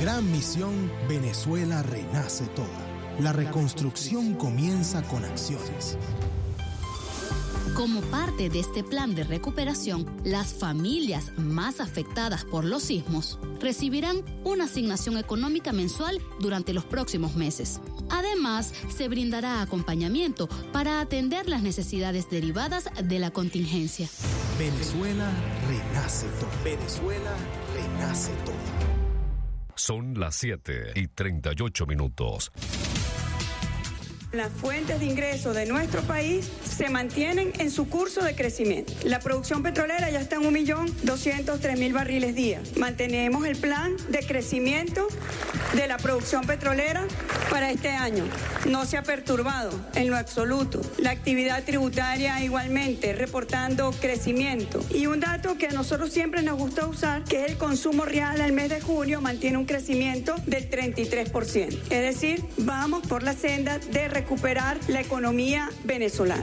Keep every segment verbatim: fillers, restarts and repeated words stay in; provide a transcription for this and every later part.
Gran misión Venezuela renace toda. La reconstrucción comienza con acciones. Como parte de este plan de recuperación, las familias más afectadas por los sismos recibirán una asignación económica mensual durante los próximos meses. Además, se brindará acompañamiento para atender las necesidades derivadas de la contingencia. Venezuela renace todo. Venezuela renace todo. Son las siete y treinta y ocho minutos. Las fuentes de ingreso de nuestro país se mantienen en su curso de crecimiento. La producción petrolera ya está en un millón doscientos tres mil barriles día. Mantenemos el plan de crecimiento de la producción petrolera para este año. No se ha perturbado en lo absoluto. La actividad tributaria igualmente reportando crecimiento. Y un dato que a nosotros siempre nos gusta usar, que es el consumo real al mes de junio, mantiene un crecimiento del treinta y tres por ciento. Es decir, vamos por la senda de recuperar la economía venezolana.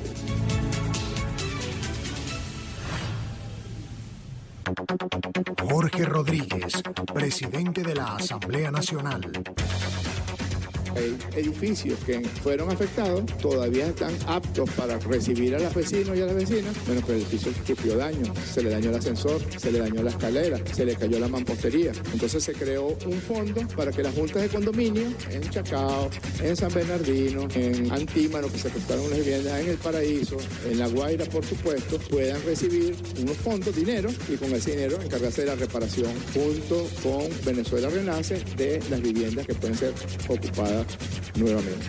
Jorge Rodríguez, presidente de la Asamblea Nacional. Hay edificios que fueron afectados, todavía están aptos para recibir a los vecinos y a las vecinas, bueno, pero el edificio sufrió daño, se le dañó el ascensor, se le dañó la escalera, se le cayó la mampostería. Entonces se creó un fondo para que las juntas de condominio en Chacao, en San Bernardino, en Antímano, que se afectaron las viviendas en El Paraíso, en La Guaira, por supuesto, puedan recibir unos fondos, dinero, y con ese dinero encargarse de la reparación junto con Venezuela Renace de las viviendas que pueden ser ocupadas nuevamente.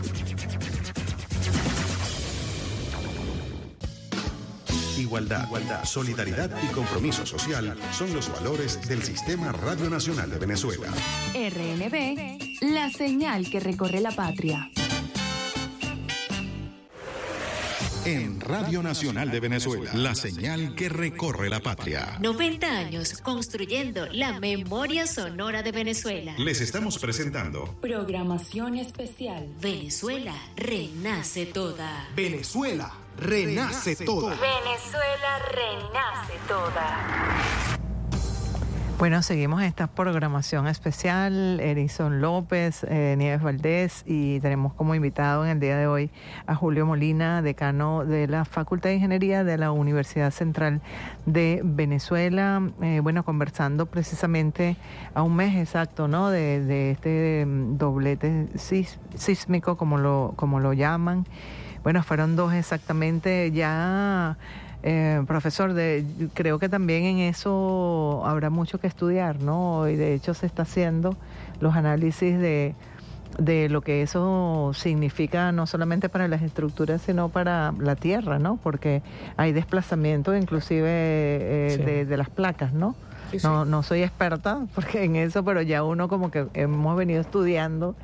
Igualdad, Igualdad, solidaridad y compromiso social son los valores del Sistema Radio Nacional de Venezuela. R N B, la señal que recorre la patria. En Radio Nacional de Venezuela, la señal que recorre la patria. noventa años construyendo la memoria sonora de Venezuela. Les estamos presentando programación especial. Venezuela renace toda. Venezuela renace toda. Venezuela renace toda. Bueno, seguimos esta programación especial. Erison López, eh, Nieves Valdés, y tenemos como invitado en el día de hoy a Julio Molina, decano de la Facultad de Ingeniería de la Universidad Central de Venezuela. Eh, bueno, conversando precisamente a un mes exacto, ¿no?, de, de este doblete sis, sísmico, como lo, como lo llaman. Bueno, fueron dos exactamente ya. Eh, profesor, de, creo que también en eso habrá mucho que estudiar, ¿no? Y de hecho se está haciendo los análisis de, de lo que eso significa no solamente para las estructuras, sino para la tierra, ¿no? Porque hay desplazamiento inclusive eh, sí. de, de las placas, ¿no? Sí, sí. No, no soy experta porque en eso, pero ya uno como que hemos venido estudiando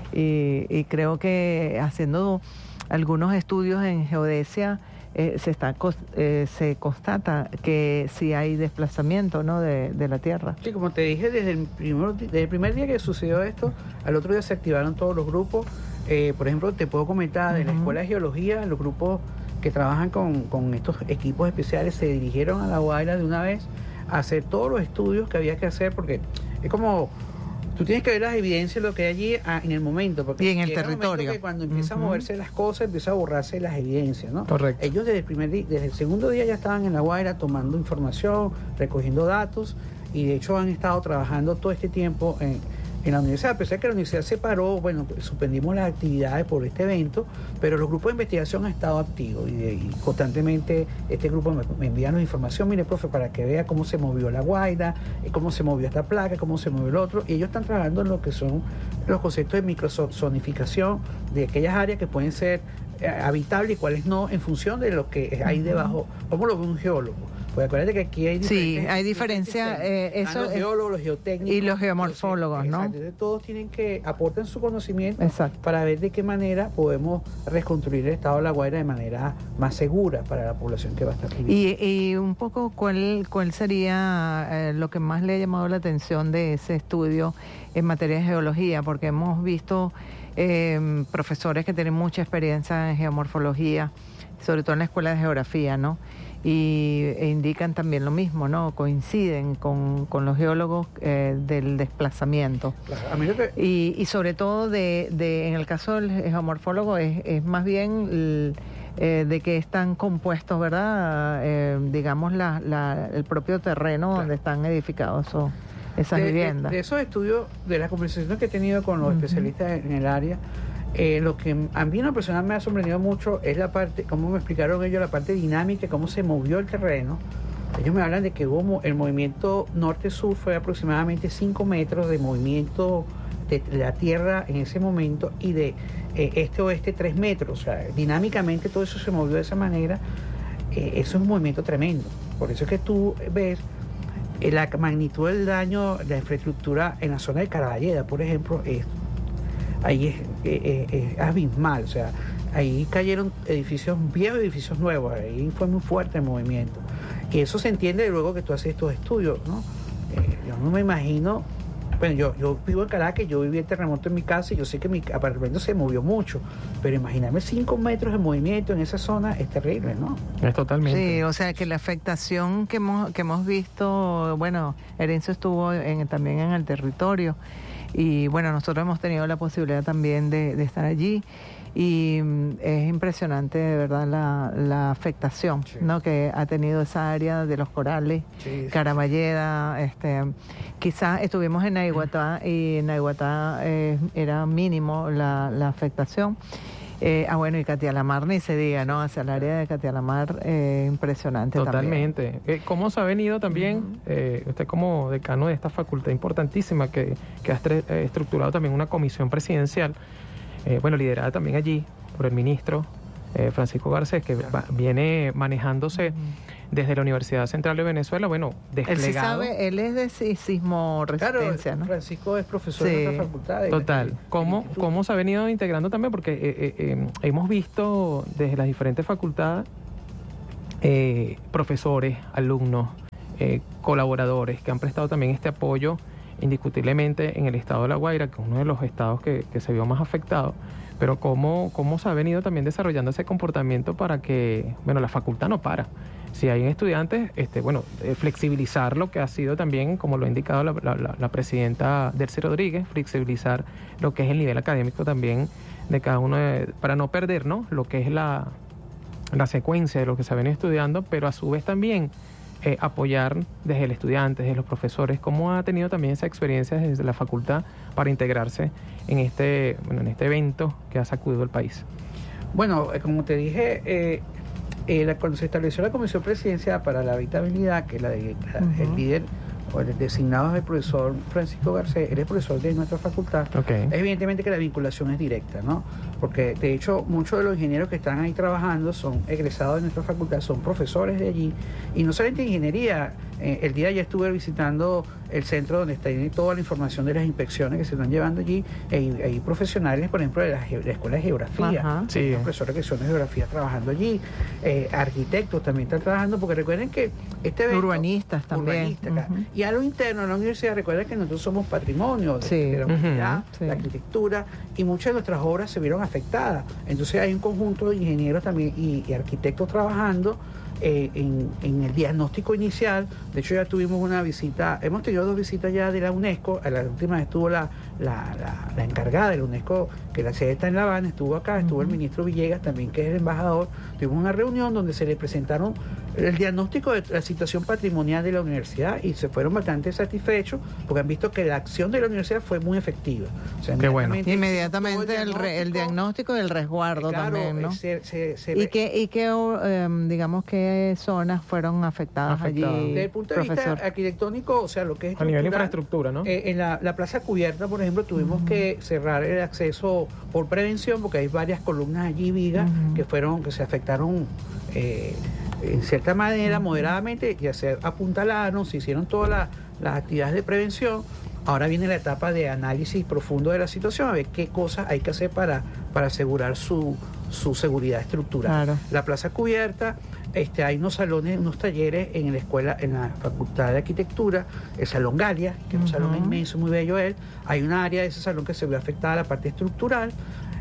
y, y creo que haciendo algunos estudios en geodesia, Eh, se está eh, se constata que sí hay desplazamiento, ¿no?, de, de la Tierra. Sí, como te dije, desde el, primer, desde el primer día que sucedió esto, al otro día se activaron todos los grupos. Eh, por ejemplo, te puedo comentar, de uh-huh. la Escuela de Geología, los grupos que trabajan con, con estos equipos especiales se dirigieron a La Guaira de una vez a hacer todos los estudios que había que hacer, porque es como... Tú tienes que ver las evidencias de lo que hay allí a, en el momento. Porque y en el territorio. Que cuando empiezan uh-huh. a moverse las cosas, empiezan a borrarse las evidencias, ¿no? Correcto. Ellos desde el primer día, desde el segundo día ya estaban en La Guaira tomando información, recogiendo datos, y de hecho han estado trabajando todo este tiempo en, en la universidad. A pesar de que la universidad se paró, bueno, pues, suspendimos las actividades por este evento, pero los grupos de investigación han estado activos y, de, y constantemente este grupo me, me envían la información, mire, profe, para que vea cómo se movió La Guaira, cómo se movió esta placa, cómo se movió el otro, y ellos están trabajando en lo que son los conceptos de microzonificación de aquellas áreas que pueden ser eh, habitables y cuáles no, en función de lo que hay debajo, como lo ve un geólogo. Pues acuérdate que aquí hay diferencia. Sí, hay diferencia. Eh, eso, los geólogos, los geotécnicos. Y los geomorfólogos, los, ¿no? Entonces, todos tienen que aportar su conocimiento. Exacto. Para ver de qué manera podemos reconstruir el estado de La Guaira de manera más segura para la población que va a estar viviendo. Y, y un poco, ¿cuál, cuál sería eh, lo que más le ha llamado la atención de ese estudio en materia de geología? Porque hemos visto eh, profesores que tienen mucha experiencia en geomorfología, sobre todo en la Escuela de Geografía, ¿no? y e indican también lo mismo, ¿no? Coinciden con, con los geólogos eh, del desplazamiento. Claro, a mí lo que... y, y sobre todo de, de en el caso del geomorfólogo es, es más bien el, eh, de que están compuestos, ¿verdad? Eh, digamos la, la, el propio terreno claro. donde están edificados esos, esas de, viviendas. De, de esos estudios, de las conversaciones que he tenido con los uh-huh. especialistas en el área, Eh, lo que a mí en lo personal me ha sorprendido mucho es la parte, como me explicaron ellos, la parte dinámica, cómo se movió el terreno. Ellos me hablan de que hubo el movimiento norte-sur fue aproximadamente cinco metros de movimiento de la tierra en ese momento y de eh, este-oeste tres metros. O sea, dinámicamente todo eso se movió de esa manera. Eh, eso es un movimiento tremendo. Por eso es que tú ves eh, la magnitud del daño, la infraestructura en la zona de Caraballeda, por ejemplo, es ahí es, es, es abismal, o sea, ahí cayeron edificios viejos y edificios nuevos, ahí fue muy fuerte el movimiento. Y eso se entiende luego que tú haces estos estudios, ¿no? Eh, yo no me imagino, bueno, yo, yo vivo en Caracas, yo viví el terremoto en mi casa y yo sé que mi apartamento se movió mucho, pero imaginarme cinco metros de movimiento en esa zona es terrible, ¿no? Es totalmente. Sí, o sea que la afectación que hemos, que hemos visto, bueno, Herenzo estuvo en, también en el territorio. Y bueno, nosotros hemos tenido la posibilidad también de, de estar allí y mm, es impresionante de verdad la, la afectación sí. ¿no? que ha tenido esa área de los corales, sí, sí, Caraballeda, sí. este, quizás estuvimos en Naiguatá y en Naiguatá eh, era mínimo la, la afectación. Eh, ah, bueno, y Catialamar ni se diga, ¿no? Hacia el área de Catialamar, eh, impresionante Totalmente. también. Eh, ¿Cómo se ha venido también, uh-huh. eh, usted como decano de esta facultad importantísima que, que ha estre- eh, estructurado también una comisión presidencial, eh, bueno, liderada también allí por el ministro eh, Francisco Garcés, que va, viene manejándose uh-huh. desde la Universidad Central de Venezuela, bueno, desplegado. Él sí sabe, él es de sismo resistencia, claro, ¿no? Francisco es profesor sí. de nuestra facultad. De Total. La, ¿Cómo, ¿Cómo se ha venido integrando también? Porque eh, eh, eh, hemos visto desde las diferentes facultades eh, profesores, alumnos, eh, colaboradores que han prestado también este apoyo indiscutiblemente en el estado de La Guaira, que es uno de los estados que, que se vio más afectado. Pero cómo, cómo se ha venido también desarrollando ese comportamiento para que, bueno, la facultad no para. Si hay estudiantes, este, bueno, eh, flexibilizar lo que ha sido también, como lo ha indicado la, la, la presidenta Delcy Rodríguez, flexibilizar lo que es el nivel académico también de cada uno, de, para no perder, ¿no?, lo que es la, la secuencia de lo que se ha venido estudiando, pero a su vez también eh, apoyar desde el estudiante, desde los profesores, cómo ha tenido también esa experiencia desde la facultad para integrarse en este, bueno, en este evento que ha sacudido el país. Bueno, eh, como te dije, eh, eh, la, cuando se estableció la Comisión Presidencial para la Habitabilidad, que la, de, la uh-huh. el líder o el designado es el profesor Francisco Garcés, él es profesor de nuestra facultad, okay. Evidentemente que la vinculación es directa, ¿no? Porque de hecho muchos de los ingenieros que están ahí trabajando son egresados de nuestra facultad, son profesores de allí, y no solamente ingeniería. Eh, el día ya estuve visitando el centro donde está toda la información de las inspecciones que se están llevando allí. Hay, hay profesionales, por ejemplo, de la, la Escuela de Geografía, sí. profesores que son de Geografía trabajando allí, eh, arquitectos también están trabajando, porque recuerden que este evento... Urbanistas también. Urbanistas, uh-huh. Y a lo interno de la universidad, recuerden que nosotros somos patrimonio de, sí. de la humanidad, uh-huh. sí. la arquitectura, y muchas de nuestras obras se vieron afectadas. Entonces hay un conjunto de ingenieros también y, y arquitectos trabajando Eh, en, en el diagnóstico inicial. De hecho ya tuvimos una visita, hemos tenido dos visitas ya de la UNESCO. A la última estuvo la, la, la, la encargada de la UNESCO, que la sede está en La Habana, estuvo acá, estuvo el ministro Villegas también, que es el embajador. Tuvimos una reunión donde se le presentaron el diagnóstico de la situación patrimonial de la universidad y se fueron bastante satisfechos porque han visto que la acción de la universidad fue muy efectiva. O sea, Qué bueno. Inmediatamente el, re, el diagnóstico del resguardo, claro, también, ¿no? Se, se, se y que, y que um, digamos que zonas fueron afectadas Afectado. allí. Desde el punto de profesor. vista arquitectónico, o sea, lo que es a nivel de infraestructura, ¿no? Eh, en la, la Plaza Cubierta, por ejemplo, tuvimos uh-huh. que cerrar el acceso por prevención porque hay varias columnas allí, vigas, uh-huh. que fueron, que se afectaron eh, en cierta manera, uh-huh. moderadamente, ya se apuntalaron, se hicieron todas la, las actividades de prevención. Ahora viene la etapa de análisis profundo de la situación, a ver qué cosas hay que hacer para, para asegurar su, su seguridad estructural. Claro. La Plaza Cubierta, este, hay unos salones, unos talleres en la escuela, en la Facultad de Arquitectura, el Salón Galia, que es un uh-huh. salón inmenso, muy bello él. Hay un área de ese salón que se ve afectada la parte estructural.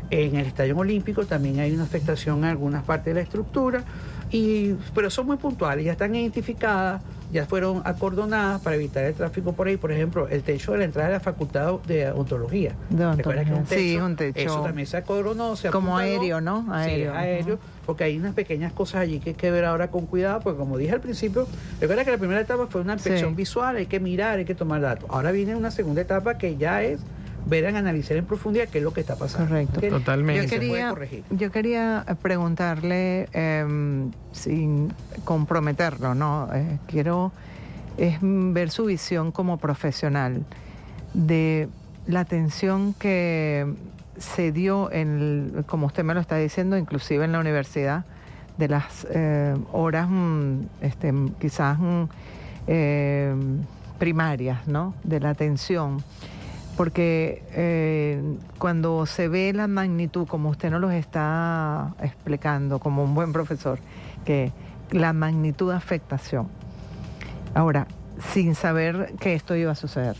En el Estadio Olímpico también hay una afectación en algunas partes de la estructura, y, pero son muy puntuales, ya están identificadas, ya fueron acordonadas para evitar el tráfico por ahí. Por ejemplo, el techo de la entrada de la Facultad de Odontología. De odontología. Que un techo, sí, un techo. Eso también se acordonó. Se como apuntaló. aéreo, ¿no? Aéreo. Sí, aéreo, uh-huh. Porque hay unas pequeñas cosas allí que hay que ver ahora con cuidado, porque como dije al principio, recuerda que la primera etapa fue una inspección sí. visual, hay que mirar, hay que tomar datos. Ahora viene una segunda etapa que ya es ver, analizar en profundidad qué es lo que está pasando. Correcto. ¿Qué? Totalmente. Yo quería, yo quería preguntarle, eh, sin comprometerlo, ¿no? Eh, quiero es ver su visión como profesional de la atención que se dio, en el, como usted me lo está diciendo, inclusive en la universidad, de las eh, horas este, quizás eh, primarias, ¿no? De la atención. Porque eh, cuando se ve la magnitud, como usted nos lo está explicando, como un buen profesor, que la magnitud de afectación. Ahora, sin saber que esto iba a suceder.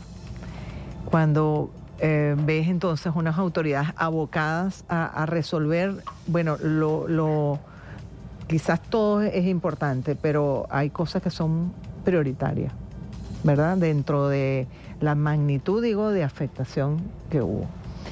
Cuando eh, ves entonces unas autoridades abocadas a, a resolver, bueno, lo, lo quizás todo es importante, pero hay cosas que son prioritarias, ¿verdad? Dentro de la magnitud, digo, de afectación que hubo.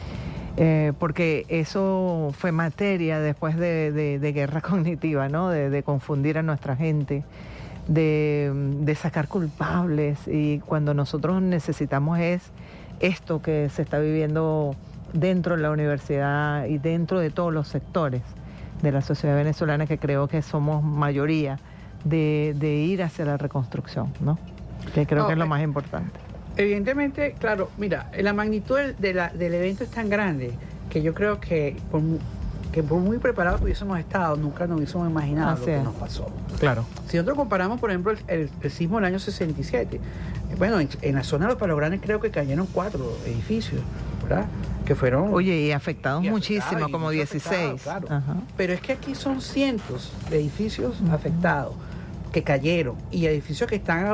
Eh, porque eso fue materia después de, de, de guerra cognitiva, ¿no? De, de confundir a nuestra gente, de, de sacar culpables, y cuando nosotros necesitamos es esto que se está viviendo dentro de la universidad y dentro de todos los sectores de la sociedad venezolana, que creo que somos mayoría, de, de ir hacia la reconstrucción, ¿no? Que creo no, que es lo más importante. Evidentemente, claro, mira, la magnitud de la, del evento es tan grande que yo creo que por, que por muy preparados que hubiésemos estado, nunca nos hubiésemos imaginado Así lo que es. nos pasó. Claro. Si nosotros comparamos, por ejemplo, el, el, el sismo del año sesenta y siete, bueno, en, en la zona de los Palos Grandes creo que cayeron cuatro edificios, ¿verdad? Que fueron... Oye, y afectados y muchísimo, afectados, como dieciséis. Claro. Ajá. Pero es que aquí son cientos de edificios uh-huh. afectados, que cayeron, y edificios que están